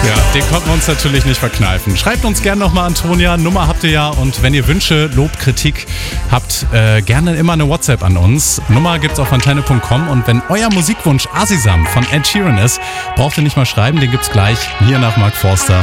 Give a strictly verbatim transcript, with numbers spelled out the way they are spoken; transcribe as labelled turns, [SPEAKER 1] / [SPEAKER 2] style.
[SPEAKER 1] Ja, den konnten wir uns natürlich nicht verkneifen. Schreibt uns gerne nochmal, Antonia. Nummer habt ihr ja. Und wenn ihr Wünsche, Lob, Kritik habt, äh, gerne immer eine WhatsApp an uns. Nummer gibt's auf antenne punkt com. Und wenn euer Musikwunsch Asisam von Ed Sheeran ist, braucht ihr nicht mal schreiben. Den gibt's gleich hier nach Mark Forster.